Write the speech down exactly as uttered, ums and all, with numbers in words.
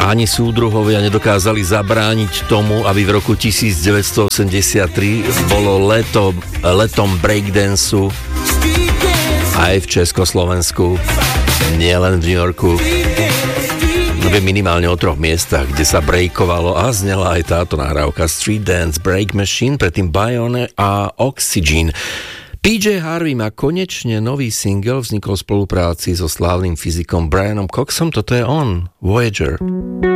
Ani súdruhovia nedokázali zabrániť tomu, aby v roku devätnásťstoosemdesiattri bolo leto, letom breakdanceu aj v Československu, nielen v New Yorku. No minimálne o troch miestach, kde sa breakovalo a znela aj táto nahrávka Street Dance Break Machine, predtým Bione a Oxygen. pé jé Harvey má konečne nový single, vznikol v spolupráci so slávnym fyzikom Brianom Coxom, toto je on, Voyager.